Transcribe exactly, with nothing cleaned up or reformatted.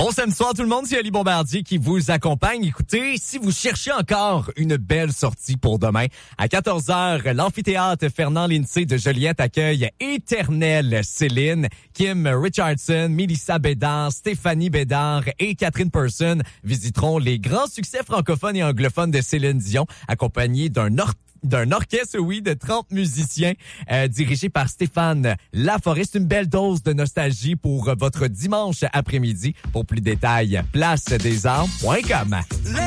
Bon samedi soir tout le monde, c'est Ali Bombardier qui vous accompagne. Écoutez, si vous cherchez encore une belle sortie pour demain, à quatorze heures, l'amphithéâtre Fernand Lindsay de Joliette accueille Éternelle Céline, Kim Richardson, Mélissa Bédard, Stéphanie Bédard et Catherine Person visiteront les grands succès francophones et anglophones de Céline Dion, accompagnés d'un or- d'un orchestre, oui, de trente musiciens, euh, dirigé par Stéphane Laforêt. C'est une belle dose de nostalgie pour votre dimanche après-midi. Pour plus de détails, place des arts point com.